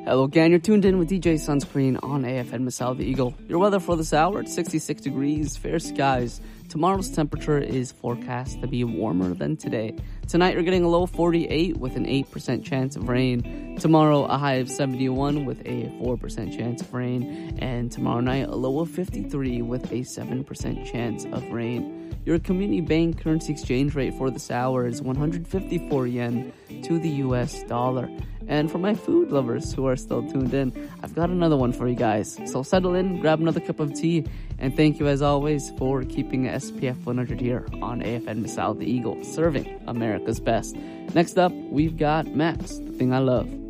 Hello, gang. You're tuned in with DJ Sunscreen on AFN Masal the Eagle. Your weather for this hour, it's 66 degrees, fair skies. Tomorrow's temperature is forecast to be warmer than today. Tonight, you're getting a low 48 with an 8% chance of rain. Tomorrow, a high of 71 with a 4% chance of rain. And tomorrow night, a low of 53 with a 7% chance of rain. Your community bank currency exchange rate for this hour is 154 yen to the US dollar. And for my food lovers who are still tuned in, I've got another one for you guys. So settle in, grab another cup of tea, and thank you as always for keeping SPF 100 here on AFN Masal the Eagle, serving America's best. Next up, we've got Max, The Thing I Love.